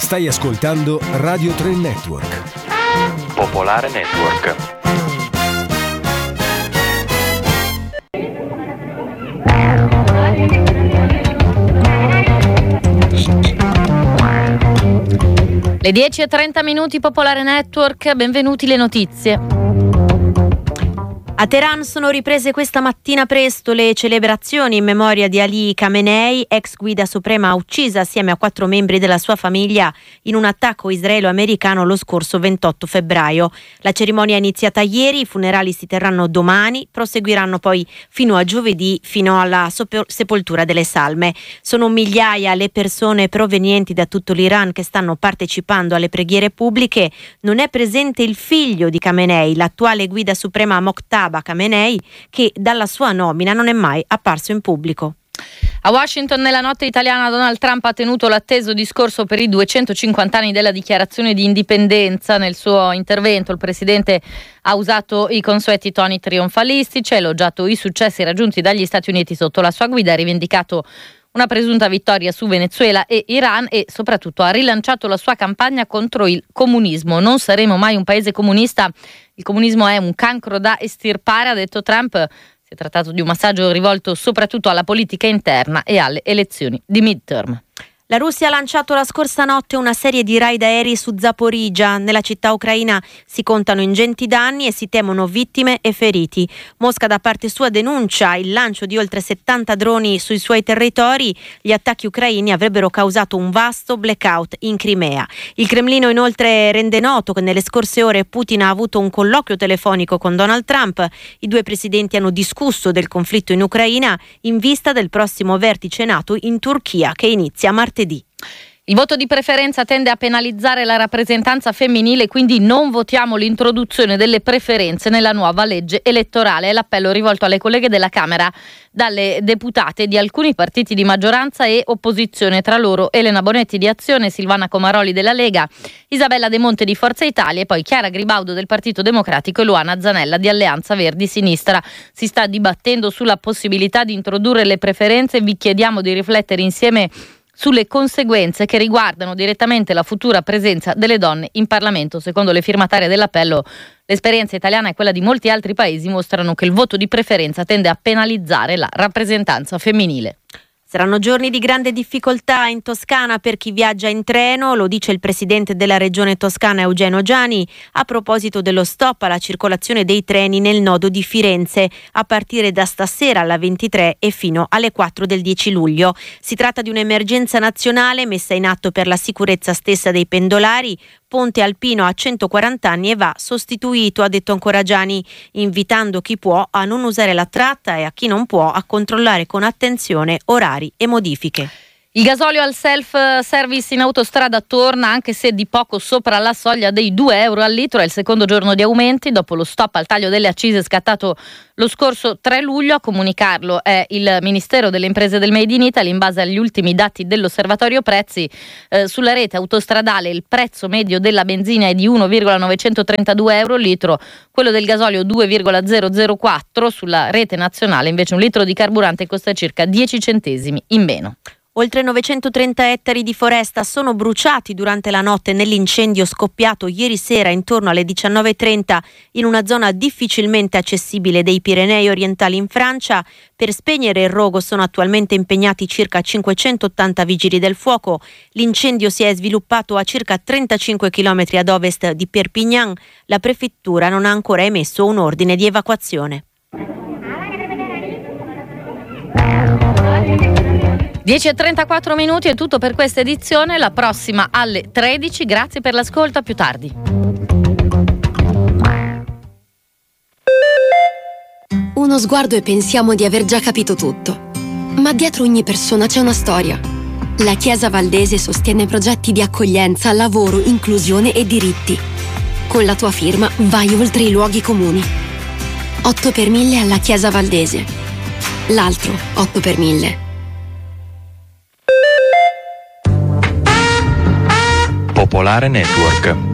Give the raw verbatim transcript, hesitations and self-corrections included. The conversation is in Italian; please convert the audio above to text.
Stai ascoltando Radio tre Network. Popolare Network. Le dieci e trenta minuti, Popolare Network, benvenuti le notizie. A Teheran sono riprese questa mattina presto le celebrazioni in memoria di Ali Khamenei, ex guida suprema uccisa assieme a quattro membri della sua famiglia in un attacco israelo-americano lo scorso ventotto febbraio. La cerimonia è iniziata ieri, i funerali si terranno domani, proseguiranno poi fino a giovedì, fino alla sepoltura delle salme. Sono migliaia le persone provenienti da tutto l'Iran che stanno partecipando alle preghiere pubbliche. Non è presente il figlio di Khamenei, l'attuale guida suprema Mojtaba Khamenei, che dalla sua nomina non è mai apparso in pubblico. A Washington, nella notte italiana, Donald Trump ha tenuto l'atteso discorso per i duecentocinquanta anni della dichiarazione di indipendenza. Nel suo intervento il presidente ha usato i consueti toni trionfalistici, ha elogiato i successi raggiunti dagli Stati Uniti sotto la sua guida, ha rivendicato una presunta vittoria su Venezuela e Iran e soprattutto ha rilanciato la sua campagna contro il comunismo. Non saremo mai un paese comunista, il comunismo è un cancro da estirpare, ha detto Trump. Si è trattato di un messaggio rivolto soprattutto alla politica interna e alle elezioni di midterm. La Russia ha lanciato la scorsa notte una serie di raid aerei su Zaporizhzhia. Nella città ucraina si contano ingenti danni e si temono vittime e feriti. Mosca da parte sua denuncia il lancio di oltre settanta droni sui suoi territori. Gli attacchi ucraini avrebbero causato un vasto blackout in Crimea. Il Cremlino inoltre rende noto che nelle scorse ore Putin ha avuto un colloquio telefonico con Donald Trump. I due presidenti hanno discusso del conflitto in Ucraina in vista del prossimo vertice NATO in Turchia che inizia martedì. Il voto di preferenza tende a penalizzare la rappresentanza femminile, quindi non votiamo l'introduzione delle preferenze nella nuova legge elettorale. È l'appello rivolto alle colleghe della Camera dalle deputate di alcuni partiti di maggioranza e opposizione, tra loro Elena Bonetti di Azione, Silvana Comaroli della Lega, Isabella De Monte di Forza Italia e poi Chiara Gribaudo del Partito Democratico e Luana Zanella di Alleanza Verdi Sinistra. Si sta dibattendo sulla possibilità di introdurre le preferenze e vi chiediamo di riflettere insieme sulle conseguenze che riguardano direttamente la futura presenza delle donne in Parlamento. Secondo le firmatarie dell'appello, l'esperienza italiana e quella di molti altri paesi mostrano che il voto di preferenza tende a penalizzare la rappresentanza femminile. Saranno giorni di grande difficoltà in Toscana per chi viaggia in treno, lo dice il presidente della regione toscana Eugenio Giani a proposito dello stop alla circolazione dei treni nel nodo di Firenze a partire da stasera alla ventitré e fino alle quattro del dieci luglio. Si tratta di un'emergenza nazionale messa in atto per la sicurezza stessa dei pendolari. Ponte Alpino ha centoquaranta anni e va sostituito, ha detto ancora Giani, invitando chi può a non usare la tratta e a chi non può a controllare con attenzione orari e modifiche. Il gasolio al self-service in autostrada torna, anche se di poco sopra la soglia dei due euro al litro. È il secondo giorno di aumenti dopo lo stop al taglio delle accise scattato lo scorso tre luglio. A comunicarlo è il Ministero delle Imprese del Made in Italy. In base agli ultimi dati dell'Osservatorio Prezzi, eh, sulla rete autostradale il prezzo medio della benzina è di uno virgola novecentotrentadue euro al litro, quello del gasolio due virgola zero zero quattro. Sulla rete nazionale invece un litro di carburante costa circa dieci centesimi in meno. Oltre novecentotrenta ettari di foresta sono bruciati durante la notte nell'incendio scoppiato ieri sera intorno alle diciannove e trenta in una zona difficilmente accessibile dei Pirenei orientali in Francia. Per spegnere il rogo sono attualmente impegnati circa cinquecentottanta vigili del fuoco. L'incendio si è sviluppato a circa trentacinque chilometri ad ovest di Perpignan. La prefettura non ha ancora emesso un ordine di evacuazione. dieci e trentaquattro minuti è tutto per questa edizione, la prossima alle tredici. Grazie per l'ascolto, a più tardi. Uno sguardo e pensiamo di aver già capito tutto. Ma dietro ogni persona c'è una storia. La Chiesa Valdese sostiene progetti di accoglienza, lavoro, inclusione e diritti. Con la tua firma vai oltre i luoghi comuni. otto per mille alla Chiesa Valdese. L'altro otto per mille. Popolare Network.